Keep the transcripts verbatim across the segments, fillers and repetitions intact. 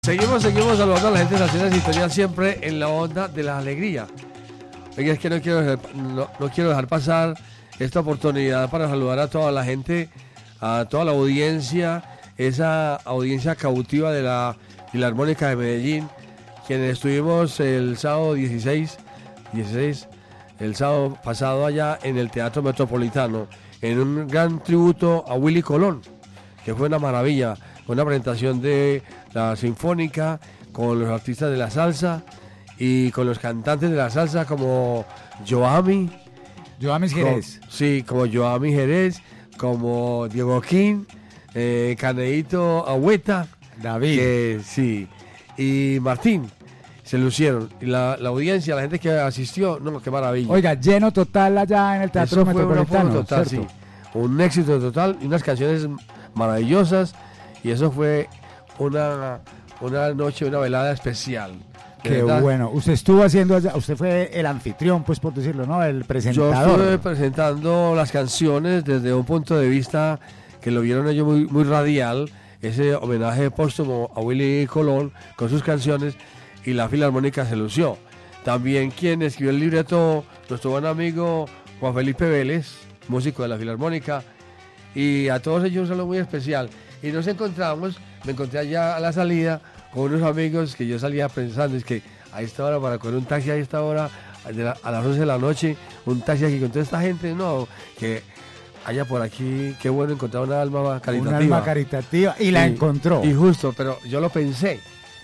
Seguimos, seguimos saludando a la gente de la Nacional Sintonía siempre en la onda de la alegría. Oiga, es que no quiero, dejar, no, no quiero dejar pasar esta oportunidad para saludar a toda la gente, a toda la audiencia, esa audiencia cautiva de la Filarmónica de Medellín, quienes estuvimos el sábado dieciséis, dieciséis, el sábado pasado allá en el Teatro Metropolitano, en un gran tributo a Willy Colón, que fue una maravilla, una presentación de la Sinfónica con los artistas de la salsa y con los cantantes de la salsa como Joami. Joami Jerez. Como, sí, como Joami Jerez, como Diego King, eh, Caneito Agüeta. David. Que, sí, y Martín. Se lucieron. Y la, la audiencia, la gente que asistió, no, qué maravilla. Oiga, lleno total allá en el Teatro Eso fue Metropolitano. Una total, sí. Un éxito total y unas canciones maravillosas. Y eso fue una, una noche, una velada especial. Qué ¿verdad? bueno. Usted estuvo haciendo allá, usted fue el anfitrión, pues por decirlo, ¿no? El presentador. Yo estuve presentando las canciones desde un punto de vista que lo vieron ellos muy, muy radial, ese homenaje póstumo a Willy Colón con sus canciones, y la Filarmónica se lució. También quien escribió el libreto, nuestro buen amigo Juan Felipe Vélez, músico de la Filarmónica, y a todos ellos un saludo muy especial. Y nos encontramos, me encontré allá a la salida con unos amigos que yo salía pensando, es que a esta hora, para coger un taxi a esta hora, a las once de la noche, un taxi aquí con toda esta gente, no, que haya por aquí, qué bueno encontrar una alma caritativa. Una alma caritativa, y la y, encontró. Y justo, pero yo lo pensé,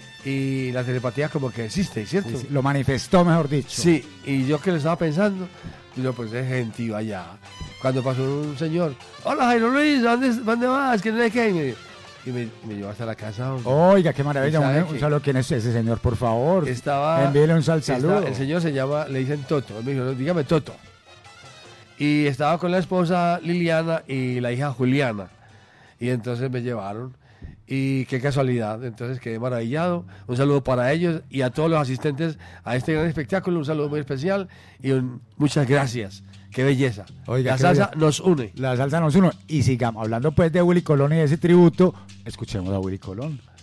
y la telepatía como que existe, ¿cierto? Sí, sí, lo manifestó, mejor dicho. Sí, y yo que lo estaba pensando, y lo pensé gentío allá. Cuando pasó un señor, hola Jairo Luis, ¿dónde, dónde vas? ¿Quién es qué? Y me, me llevó hasta la casa. Hombre. Oiga, qué maravilla. Un, un saludo. ¿Quién es ese señor, por favor? Estaba, envíele un sal saludo. Está, el señor se llama, le dicen Toto. Él me dijo, dígame Toto. Y estaba con la esposa Liliana y la hija Juliana. Y entonces me llevaron. Y qué casualidad. Entonces quedé maravillado. Un saludo para ellos y a todos los asistentes a este gran espectáculo. Un saludo muy especial y un, muchas gracias. Qué belleza. Oiga, la salsa bella. Nos une. La salsa nos une. Y sigamos hablando pues de Willy Colón y de ese tributo. Escuchemos a Willy Colón.